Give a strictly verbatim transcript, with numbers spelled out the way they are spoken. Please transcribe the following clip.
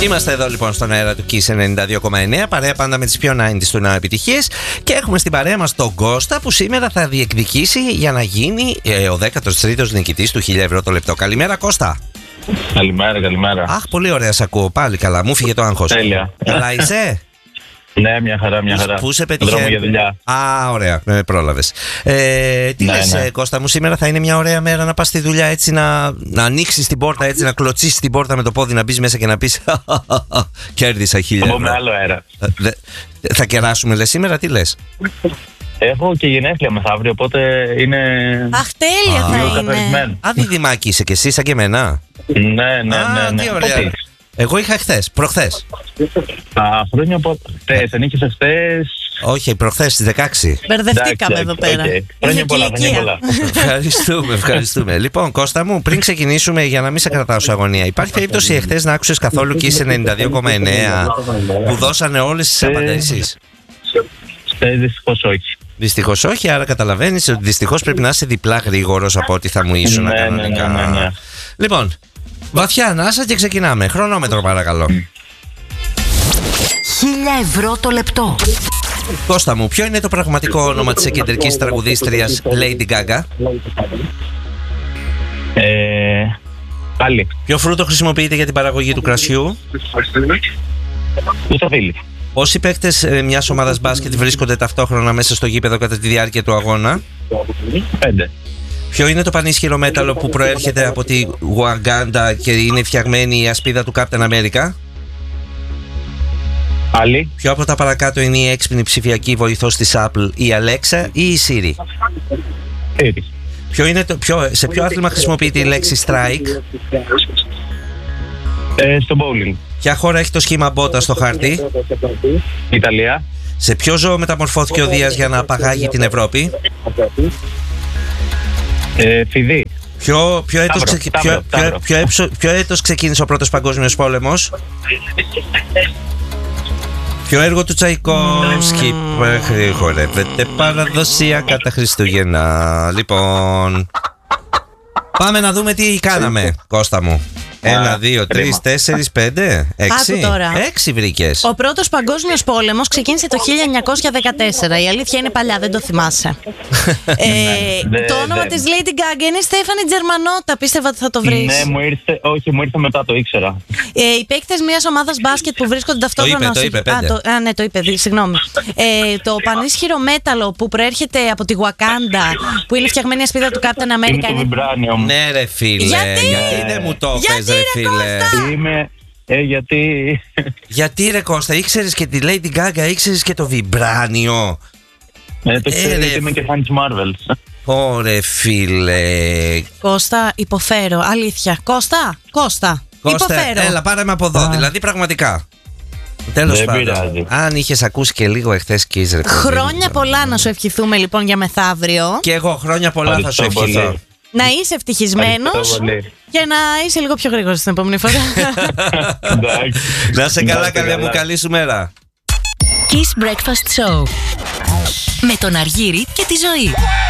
Είμαστε εδώ λοιπόν στον αέρα του Kiss ενενήντα δύο κόμμα εννέα, παρέα πάντα με τις πιο ενενήντα του νέου επιτυχίες. Και έχουμε στην παρέα μας τον Κώστα, που σήμερα θα διεκδικήσει για να γίνει ε, ο δέκατος τρίτος νικητής του χίλια ευρώ το λεπτό. Καλημέρα, Κώστα. Καλημέρα, καλημέρα. Αχ, πολύ ωραία, σ' ακούω. Πάλι καλά, μου φύγε το άγχος. Τέλεια. Καλά είσαι? Ναι, μια χαρά, μια χαρά. Πού σε πετυχαίνει? Δρόμο για δουλειά. Α, ωραία, με πρόλαβες. Ε, τι ναι, λες, ναι. Κώστα μου, σήμερα θα είναι μια ωραία μέρα να πας στη δουλειά, έτσι να, να ανοίξεις την πόρτα, έτσι να κλωτσίσεις την πόρτα με το πόδι, να μπεις μέσα και να πεις κέρδισα χίλια ευρώ. Θα πούμε άλλο αέρα. Δε, θα κεράσουμε, λες, σήμερα, τι λες? Έχω και γενέθλια μεθαύριο, οπότε είναι. Αχ, τέλεια θα είναι. Α, διδυμάκι είσαι και εσύ, σαν και εμένα. Ναι, ναι, ναι. Α, ναι. τι ωραία. Πότε? Εγώ είχα χθες, προχθές. Τα χρόνια από. Χθες, δεν είχες χθες. Όχι, προχθές στις δεκαέξι. Μπερδευτήκαμε εδώ πέρα. Okay. Χρόνια πολλά, χρόνια πολλά. Ευχαριστούμε, ευχαριστούμε. Λοιπόν, Κώστα μου, πριν ξεκινήσουμε, για να μην σε κρατάω σε αγωνία, υπάρχει περίπτωση εχθές να άκουσες καθόλου Kiss ενενήντα δύο κόμμα εννέα που δώσανε όλες τις απαντήσεις? Χθες δυστυχώς όχι. Δυστυχώς όχι, άρα καταλαβαίνεις ότι δυστυχώς πρέπει να είσαι διπλά γρήγορος από ό,τι θα μου ήσουν Ναι, κανονικά. ναι, ναι, ναι, ναι. Λοιπόν, βαθιά ανάσα και ξεκινάμε. Χρονόμετρο, παρακαλώ. Χίλια ευρώ το λεπτό. Κώστα μου, ποιο είναι το πραγματικό όνομα της εκκεντρικής τραγουδίστριας Lady Gaga? Ε, πάλι. Ποιο φρούτο χρησιμοποιείται για την παραγωγή του κρασιού? Ούσα φίλοι. Πόσοι παίκτες μιας ομάδας μπάσκετ βρίσκονται ταυτόχρονα μέσα στο γήπεδο κατά τη διάρκεια του αγώνα? Πέντε. Ποιο είναι το πανίσχυρο μέταλλο που προέρχεται από τη Ουαγκάντα και είναι φτιαγμένη η ασπίδα του Captain America? Πάλι. Ποιο από τα παρακάτω είναι η έξυπνη ψηφιακή βοηθός της Apple, η Alexa ή η Siri? Siri. Ποιο είναι το, ποιο, σε ποιο άθλημα χρησιμοποιείται η λέξη strike? Ε, στο bowling. Ποια χώρα έχει το σχήμα μπότα στο χάρτη? Ιταλία. Σε ποιο ζώο μεταμορφώθηκε ο Δίας για να απαγάγει την Ευρώπη? Ε, φιδί. Ποιο, ποιο, έτος, Ταύρο, ξε, ταύρο, ποιο, ταύρο. ποιο, ποιο, ποιο έτος ξεκίνησε ο πρώτος παγκόσμιος πόλεμος? Ποιο έργο του Τσαϊκόφσκι χορεύεται παραδοσιακά τα Χριστούγεννα? Λοιπόν, πάμε να δούμε τι κάναμε, Κώστα μου. Ένα, δύο, τρεις, τέσσερις, πέντε, έξι. Άκου τώρα. Έξι βρήκες. Ο πρώτος παγκόσμιος πόλεμος ξεκίνησε το χίλια εννιακόσια δεκατέσσερα. Η αλήθεια είναι παλιά, δεν το θυμάσαι. ε, Ναι, το όνομα ναι. της Lady Gaga είναι Στέφανη Τζερμανότα. Πίστευα ότι θα το βρεις. Ναι, μου ήρθε. Όχι, μου ήρθε μετά, το ήξερα. Ε, οι παίκτες μιας ομάδας μπάσκετ που βρίσκονται ταυτόχρονα. είπε, το στο- είπε, Α, πέντε. το, α, ναι, το είπε, δι- συγγνώμη. Ε, το πανίσχυρο μέταλλο που προέρχεται από τη Wakanda, που είναι φτιαγμένη η ασπίδα του Captain Είναι America. το vibranium. Ναι, ρε φίλε. Γιατί? Γιατί δεν μου το Γιατί, πες, ρε ρε, φίλε? Κώστα? Είμαι. Ε, γιατί. Γιατί, ρε Κώστα, ήξερες και τη Lady Gaga, ήξερες και το βιμπράνιο? Ε, το ξέρω, Ε, ρε. γιατί είμαι και fan της Marvel. Ωρε φίλε. Κώστα, υποφέρω. Αλήθεια. Κώστα, Κώστα. Κώστα, υποφέρω. έλα πάρε με από εδώ, δηλαδή πραγματικά. Τέλος Δεν πάντων. πειράζει. Αν είχες ακούσει και λίγο εχθές Kiss, ρε παιδί. Χρόνια πολλά να σου ευχηθούμε λοιπόν για μεθαύριο. Και εγώ χρόνια πολλά θα σου Ευχαριστώ ευχηθώ. πολύ. Να είσαι ευτυχισμένος Ευχαριστώ πολύ. και να είσαι λίγο πιο γρήγορος την επόμενη φορά. Εντάξει. Να σε καλά, Να είστε καλέ μου, καλά. καλή σου μέρα. Kiss Breakfast Show. Με τον Αργύρη και τη Ζωή.